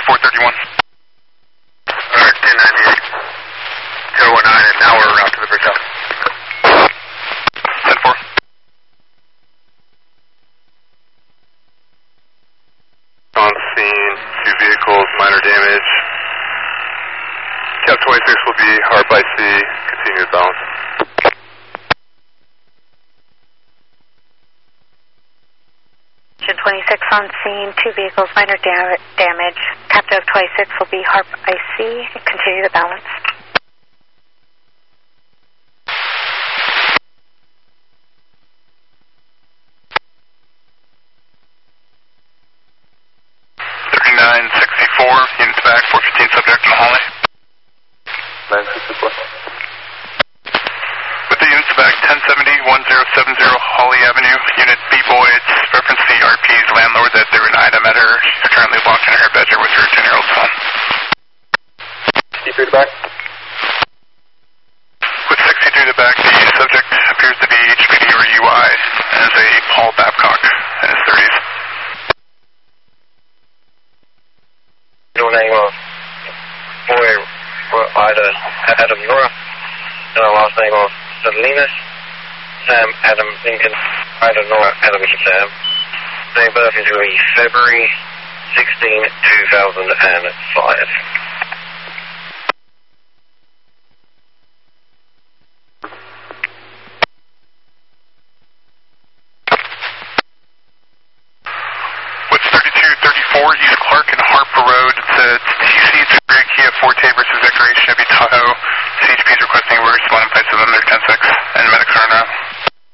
431. Alright, 1098. 019, and now we're around to the bridge house. 10-4. On scene, 2 vehicles, minor damage. Cap 26 will be hard by sea, continue to balance. Engine 26 on scene, 2 vehicles, minor damage. Captain 26 will be hard by sea, continue to balance. Units back, 415 subject in the hallway. 964. With the units back, 1070-1070 Holly Avenue, Unit B Boyd's, reference the RP's landlord that threw an item at her. She's currently locked in her bedroom with her 10-year-old son. Keep your back. With 63 to the back, the subject appears to be HPD or UI and is a Paul Babcock in his 30s. Your name of boy Ida Adam Nora, and our last name of Salinas, Sam Adam Lincoln, Ida Nora Adam Sam. Date of birth is going to be February 16, 2005. With 3234 East Clark and Harper Road, it's TC Xperia Kia Forte versus Decoration Chevy Tahoe. CHP is requesting emergency responding place of them, they're 10-6, and medics are now.